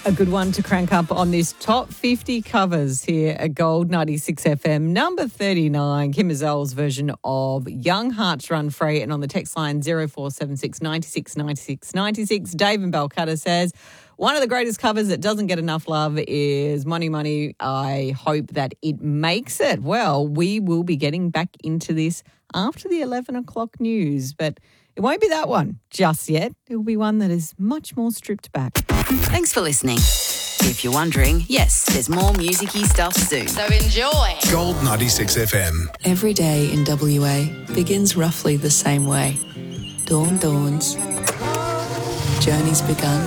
A good one to crank up on this top 50 covers here at Gold 96 FM. Number 39, Kim Mazel's version of Young Hearts Run Free. And on the text line 0476 96 96 96, Dave in Balcatta says, one of the greatest covers that doesn't get enough love is Money Money. I hope that it makes it. Well, we will be getting back into this after the 11 o'clock news, but it won't be that one just yet. It will be one that is much more stripped back. Thanks for listening. If you're wondering, yes, there's more music-y stuff soon. So enjoy. Gold 96 FM. Every day in WA begins roughly the same way. Dawn dawns. Journey's begun.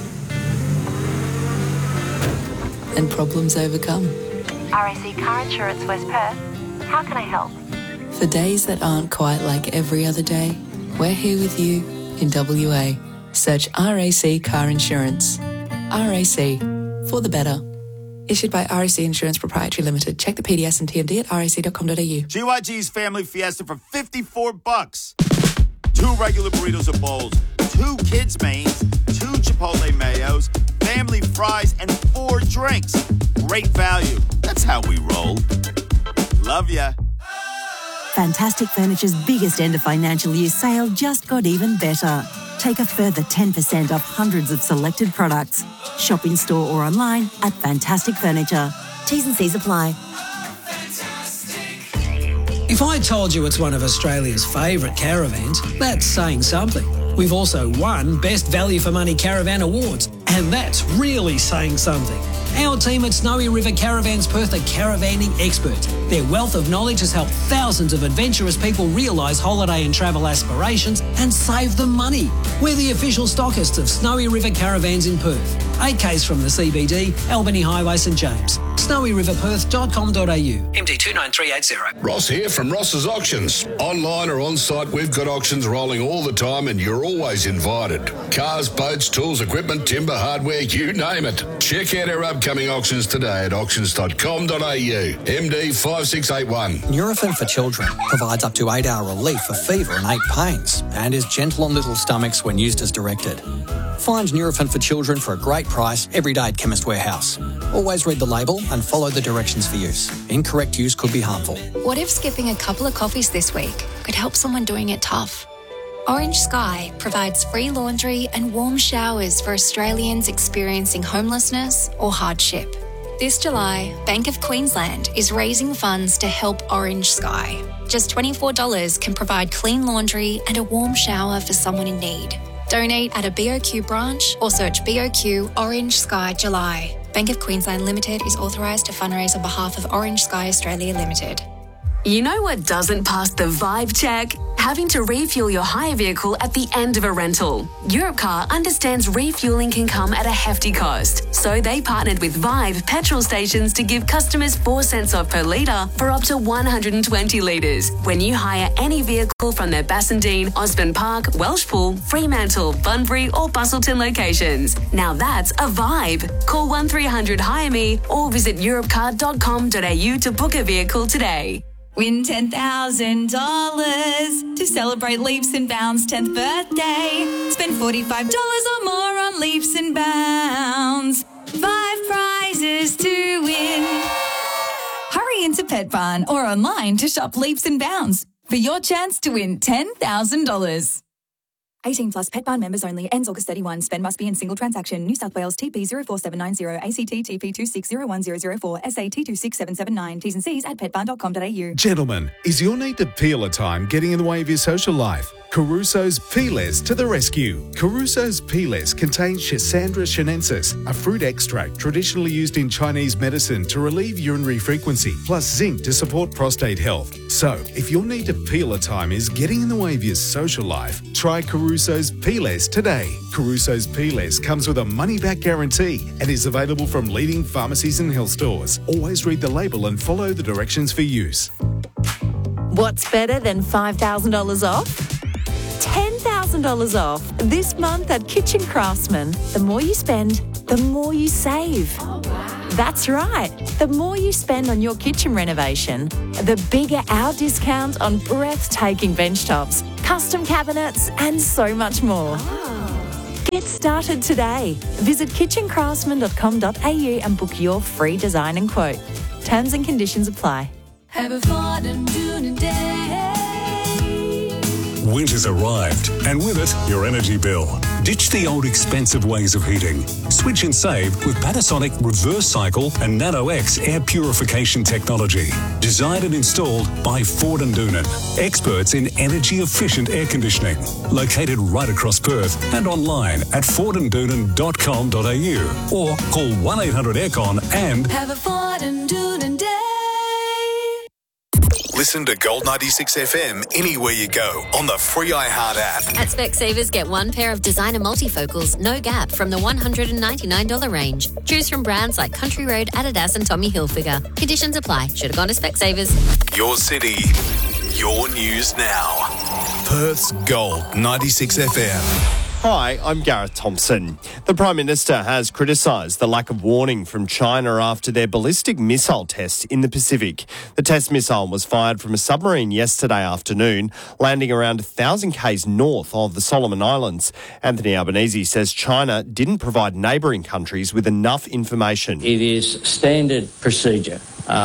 And problems overcome. RAC Car Insurance West Perth. How can I help? For days that aren't quite like every other day, we're here with you in WA. Search RAC Car Insurance. RAC, for the better. Issued by RAC Insurance Proprietary Limited. Check the PDS and TMD at rac.com.au. GYG's Family Fiesta for $54. 2 regular burritos or bowls, 2 kids' mains, 2 Chipotle mayos, family fries, and 4 drinks. Great value. That's how we roll. Love ya. Fantastic Furniture's biggest end of financial year sale just got even better. Take a further 10% off hundreds of selected products. Shop in store or online at Fantastic Furniture. T's and C's apply. If I told you it's one of Australia's favourite caravans, that's saying something. We've also won Best Value for Money Caravan Awards, and that's really saying something. Our team at Snowy River Caravans Perth are caravanning experts. Their wealth of knowledge has helped thousands of adventurous people realise holiday and travel aspirations and save them money. We're the official stockists of Snowy River Caravans in Perth. 8Ks from the CBD, Albany Highway, St James. snowyriverperth.com.au. MD 29380. Ross here from Ross's Auctions. Online or on site, we've got auctions rolling all the time and you're always invited. Cars, boats, tools, equipment, timber, hardware, you name it. Check out our upcoming auctions today at auctions.com.au. MD 5681. Nurofen for Children provides up to 8-hour relief for fever and ache pains and is gentle on little stomachs when used as directed. Find Nurofen for Children for a great price every day at Chemist Warehouse. Always read the label and follow the directions for use. Incorrect use could be harmful. What if skipping a couple of coffees this week could help someone doing it tough? Orange Sky provides free laundry and warm showers for Australians experiencing homelessness or hardship. This July, Bank of Queensland is raising funds to help Orange Sky. Just $24 can provide clean laundry and a warm shower for someone in need. Donate at a BOQ branch or search BOQ Orange Sky July. Bank of Queensland Limited is authorised to fundraise on behalf of Orange Sky Australia Limited. You know what doesn't pass the vibe check? Having to refuel your hire vehicle at the end of a rental. Europcar understands refueling can come at a hefty cost, so they partnered with Vibe petrol stations to give customers 4 cents off per litre for up to 120 litres when you hire any vehicle from their Bassendean, Osborne Park, Welshpool, Fremantle, Bunbury or Bustleton locations. Now that's a vibe. Call 1300 Hire Me or visit europcar.com.au to book a vehicle today. Win $10,000 to celebrate Leaps and Bounds' 10th birthday. Spend $45 or more on Leaps and Bounds. 5 prizes to win. Hurry into Pet Barn or online to shop Leaps and Bounds for your chance to win $10,000. 18 plus Pet Barn members only. Ends August 31. Spend must be in single transaction. New South Wales TP 04790. ACT TP 2601004. SA T26779. T's and C's at petbarn.com.au. Gentlemen, is your need to peel a time getting in the way of your social life? Caruso's Peelers to the rescue. Caruso's Peelers contain Schisandra chinensis, a fruit extract traditionally used in Chinese medicine to relieve urinary frequency, plus zinc to support prostate health. So, if your need to peel a time is getting in the way of your social life, try Caruso's Peelers today. Caruso's Peelers comes with a money-back guarantee and is available from leading pharmacies and health stores. Always read the label and follow the directions for use. What's better than $5,000 off? $10,000 off this month at Kitchen Craftsman. The more you spend, the more you save. Oh, wow. That's right. The more you spend on your kitchen renovation, the bigger our discount on breathtaking bench tops, custom cabinets, and so much more. Get started today. Visit kitchencraftsman.com.au and book your free design and quote. Terms and conditions apply. Have a fun and Noonan Day. Winter's arrived, and with it, your energy bill. Ditch the old expensive ways of heating. Switch and save with Panasonic Reverse Cycle and Nano X air purification technology. Designed and installed by Ford and Doonan. Experts in energy-efficient air conditioning. Located right across Perth and online at fordanddoonan.com.au or call 1-800-AIRCON and Have a fun and Noonan Day. Listen to Gold 96 FM anywhere you go on the free iHeart app. At Specsavers, get one pair of designer multifocals, no gap, from the $199 range. Choose from brands like Country Road, Adidas and Tommy Hilfiger. Conditions apply. Should have gone to Specsavers. Your city, your news now. Perth's Gold 96 FM. Hi, I'm Gareth Thompson. The Prime Minister has criticised the lack of warning from China after their ballistic missile test in the Pacific. The test missile was fired from a submarine yesterday afternoon, landing around 1,000 k's north of the Solomon Islands. Anthony Albanese says China didn't provide neighbouring countries with enough information. It is standard procedure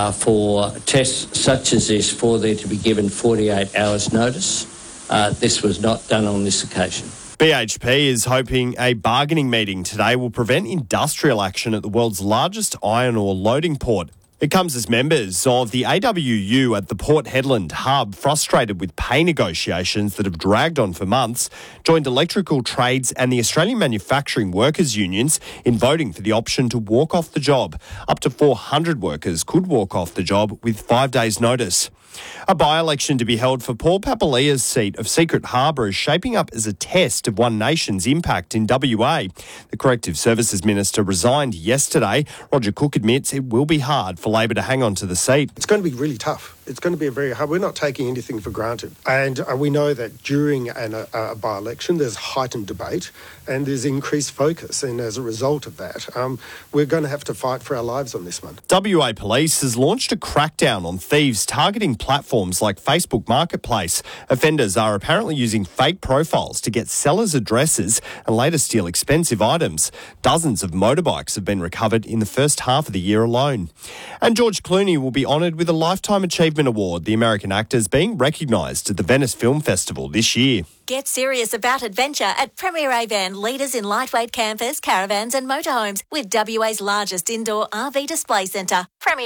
for tests such as this for there to be given 48 hours notice. This was not done on this occasion. BHP is hoping a bargaining meeting today will prevent industrial action at the world's largest iron ore loading port. It comes as members of the AWU at the Port Hedland hub, frustrated with pay negotiations that have dragged on for months, joined electrical trades and the Australian Manufacturing Workers Unions in voting for the option to walk off the job. Up to 400 workers could walk off the job with 5 days' notice. A by-election to be held for Paul Papalia's seat of Secret Harbour is shaping up as a test of One Nation's impact in WA. The Corrective Services Minister resigned yesterday. Roger Cook admits it will be hard for Labor to hang on to the seat. It's going to be really tough. It's going to be very hard. We're not taking anything for granted. And we know that during a by-election, there's heightened debate and there's increased focus. And as a result of that, we're going to have to fight for our lives on this one. WA Police has launched a crackdown on thieves targeting platforms like Facebook Marketplace. Offenders are apparently using fake profiles to get sellers' addresses and later steal expensive items. Dozens of motorbikes have been recovered in the first half of the year alone. And George Clooney will be honoured with a Lifetime Achievement Award. The American actor is being recognised at the Venice Film Festival this year. Get serious about adventure at Premier Avan, leaders in lightweight campers, caravans and motorhomes, with WA's largest indoor RV display centre.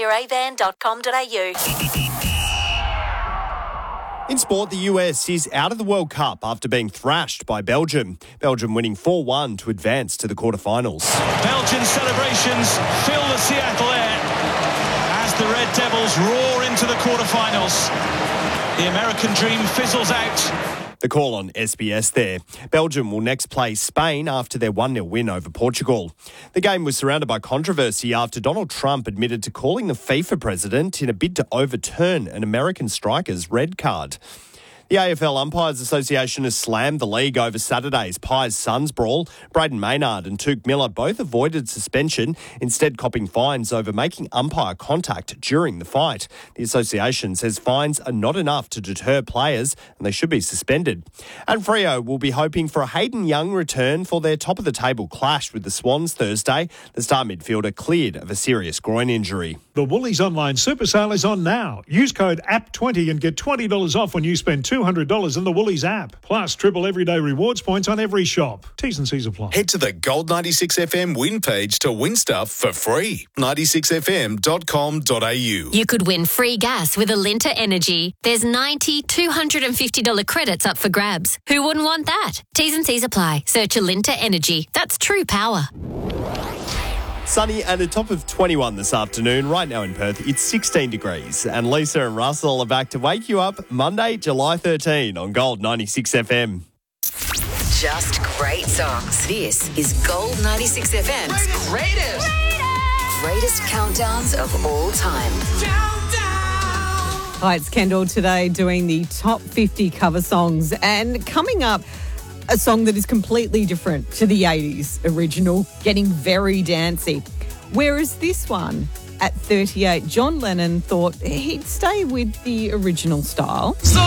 premieravan.com.au. In sport, the US is out of the World Cup after being thrashed by Belgium. Belgium winning 4-1 to advance to the quarterfinals. Belgian celebrations fill the Seattle air as the Red Devils roar into the quarterfinals. The American dream fizzles out. The call on SBS there. Belgium will next play Spain after their 1-0 win over Portugal. The game was surrounded by controversy after Donald Trump admitted to calling the FIFA president in a bid to overturn an American striker's red card. The AFL Umpires Association has slammed the league over Saturday's Pies-Suns brawl. Braden Maynard and Touk Miller both avoided suspension, instead copping fines over making umpire contact during the fight. The association says fines are not enough to deter players and they should be suspended. And Freo will be hoping for a Hayden Young return for their top-of-the-table clash with the Swans Thursday. The star midfielder cleared of a serious groin injury. The Woolies online super sale is on now. Use code APP20 and get $20 off when you spend $200 in the Woolies app. Plus, triple everyday rewards points on every shop. T's and C's apply. Head to the Gold 96 FM win page to win stuff for free. 96fm.com.au. You could win free gas with Alinta Energy. There's $90, $250 credits up for grabs. Who wouldn't want that? T's and C's apply. Search Alinta Energy. That's true power. Sunny and a top of 21 this afternoon. Right now in Perth, it's 16 degrees. And Lisa and Russell are back to wake you up Monday, July 13 on Gold 96 FM. Just great songs. This is Gold 96 FM's greatest countdowns of all time. Hi, it's Kendall today doing the top 50 cover songs. And coming up, a song that is completely different to the 80s original, getting very dancey. Whereas this one, at 38, John Lennon thought he'd stay with the original style.